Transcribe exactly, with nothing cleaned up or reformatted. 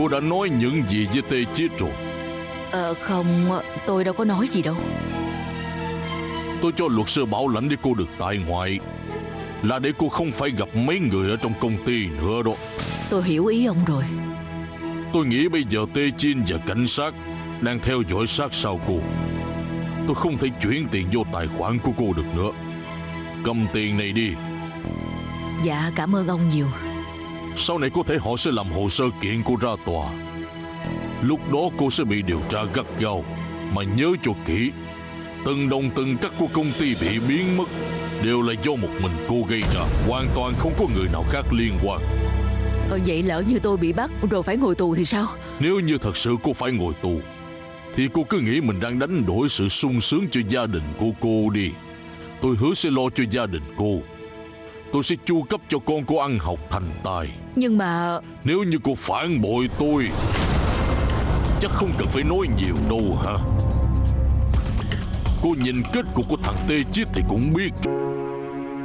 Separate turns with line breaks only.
Cô đã nói những gì với Tê Chiết rồi?
Ờ không, tôi đâu có nói gì đâu.
Tôi cho luật sư bảo lãnh để cô được tại ngoại, là để cô không phải gặp mấy người ở trong công ty nữa đó.
Tôi hiểu ý ông rồi.
Tôi nghĩ bây giờ Tê Chin và cảnh sát đang theo dõi sát sao cô. Tôi không thể chuyển tiền vô tài khoản của cô được nữa. Cầm tiền này đi.
Dạ cảm ơn ông nhiều.
Sau này có thể họ sẽ làm hồ sơ kiện cô ra tòa. Lúc đó cô sẽ bị điều tra gắt gao. Mà nhớ cho kỹ, từng đồng từng cắc của công ty bị biến mất đều là do một mình cô gây ra, hoàn toàn không có người nào khác liên quan.
Ờ, vậy lỡ như tôi bị bắt rồi phải ngồi tù thì sao?
Nếu như thật sự cô phải ngồi tù thì cô cứ nghĩ mình đang đánh đổi sự sung sướng cho gia đình của cô đi. Tôi hứa sẽ lo cho gia đình cô. Tôi sẽ chu cấp cho con cô ăn học thành tài.
Nhưng mà...
Nếu như cô phản bội tôi, chắc không cần phải nói nhiều đâu hả? Cô nhìn kết cục của thằng Tê Chiết thì cũng biết.